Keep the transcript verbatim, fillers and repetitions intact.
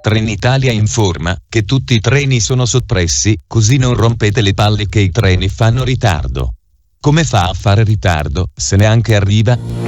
Trenitalia informa che tutti i treni sono soppressi, così non rompete le palle che i treni fanno ritardo. Come fa a fare ritardo, se neanche arriva?